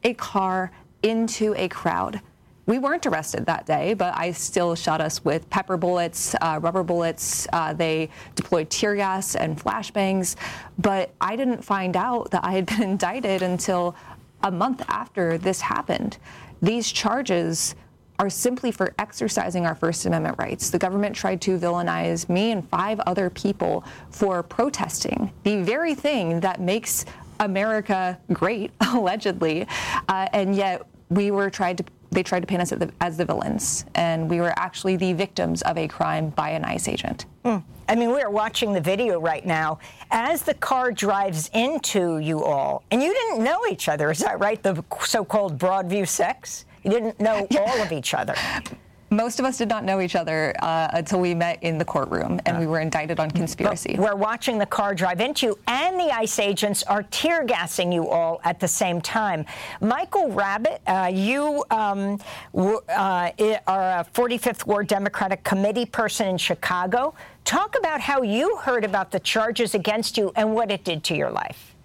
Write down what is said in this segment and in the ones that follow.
a car into a crowd. We weren't arrested that day, but ICE still shot us with pepper bullets, rubber bullets. They deployed tear gas and flashbangs. But I didn't find out that I had been indicted until a month after this happened. These charges are simply for exercising our First Amendment rights. The government tried to villainize me and 5 other people for protesting, the very thing that makes America great, allegedly, and yet they tried to paint us as the villains, and we were actually the victims of a crime by an ICE agent. I mean, we're watching the video right now as the car drives into you all, and you didn't know each other, is that right? The so-called Broadview Six? You didn't know all of each other. Most of us did not know each other until we met in the courtroom, and we were indicted on conspiracy. We're watching the car drive into you, and the ICE agents are tear gassing you all at the same time. Michael Rabbitt, you are a 45th Ward Democratic Committee person in Chicago. Talk about how you heard about the charges against you and what it did to your life.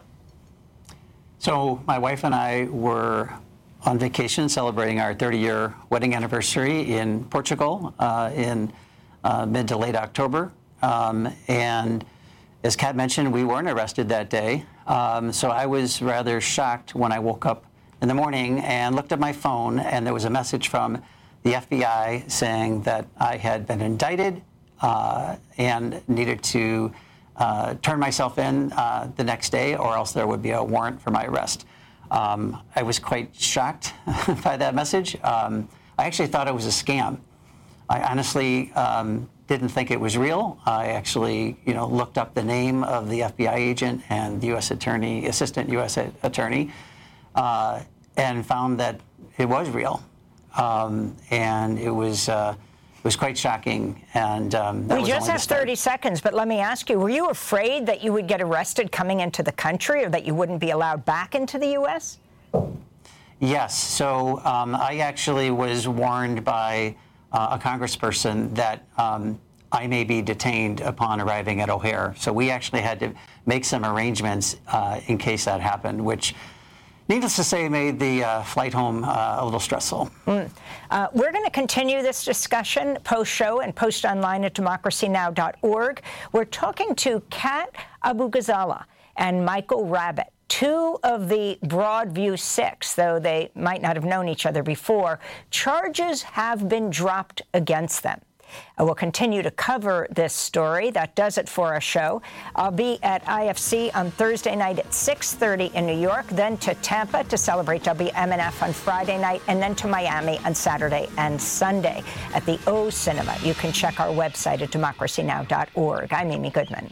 So my wife and I were on vacation celebrating our 30-year wedding anniversary in Portugal in mid to late October. And as Kat mentioned, we weren't arrested that day. So I was rather shocked when I woke up in the morning and looked at my phone, and there was a message from the FBI saying that I had been indicted and needed to turn myself in the next day, or else there would be a warrant for my arrest. I was quite shocked by that message. I actually thought it was a scam. I honestly didn't think it was real. I actually, looked up the name of the FBI agent and the U.S. attorney, assistant U.S. attorney, and found that it was real. And it was quite shocking. And we just have 30 seconds, but let me ask you, were you afraid that you would get arrested coming into the country, or that you wouldn't be allowed back into the U.S.? Yes. So I actually was warned by a congressperson that I may be detained upon arriving at O'Hare. So we actually had to make some arrangements in case that happened, which, needless to say, made the flight home a little stressful. We're going to continue this discussion post-show and post online at democracynow.org. We're talking to Kat Abu-Ghazaleh and Michael Rabbitt, 2 of the Broadview Six, though they might not have known each other before. Charges have been dropped against them. We'll continue to cover this story. That does it for our show. I'll be at IFC on Thursday night at 6:30 in New York, then to Tampa to celebrate WMNF on Friday night, and then to Miami on Saturday and Sunday at the O Cinema. You can check our website at democracynow.org. I'm Amy Goodman.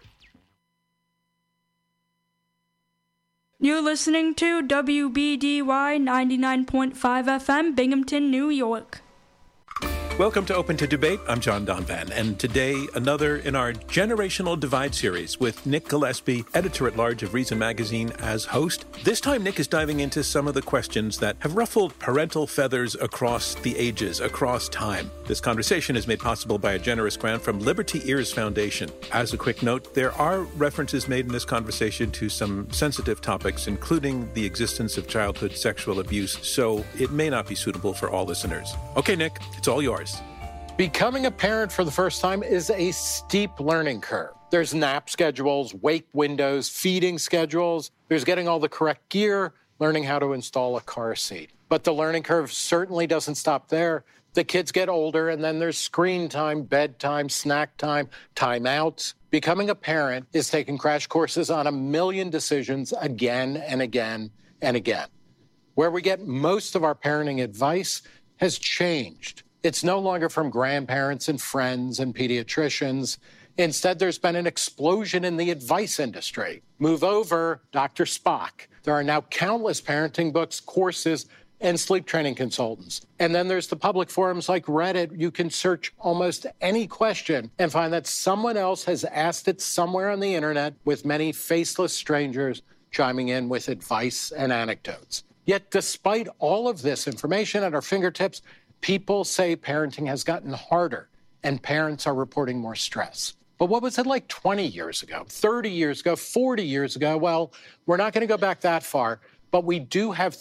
You're listening to WBDY 99.5 FM, Binghamton, New York. Welcome to Open to Debate. I'm John Donvan, and today another in our Generational Divide series with Nick Gillespie, editor-at-large of Reason Magazine, as host. This time, Nick is diving into some of the questions that have ruffled parental feathers across the ages, across time. This conversation is made possible by a generous grant from Liberty Ears Foundation. As a quick note, there are references made in this conversation to some sensitive topics, including the existence of childhood sexual abuse, so it may not be suitable for all listeners. Okay, Nick, it's all yours. Becoming a parent for the first time is a steep learning curve. There's nap schedules, wake windows, feeding schedules. There's getting all the correct gear, learning how to install a car seat. But the learning curve certainly doesn't stop there. The kids get older, and then there's screen time, bedtime, snack time, timeouts. Becoming a parent is taking crash courses on a million decisions again and again and again. Where we get most of our parenting advice has changed. It's no longer from grandparents and friends and pediatricians. Instead, there's been an explosion in the advice industry. Move over, Dr. Spock. There are now countless parenting books, courses, and sleep training consultants. And then there's the public forums like Reddit. You can search almost any question and find that someone else has asked it somewhere on the internet, with many faceless strangers chiming in with advice and anecdotes. Yet despite all of this information at our fingertips, people say parenting has gotten harder and parents are reporting more stress. But what was it like 20 years ago, 30 years ago, 40 years ago? Well, we're not going to go back that far, but we do have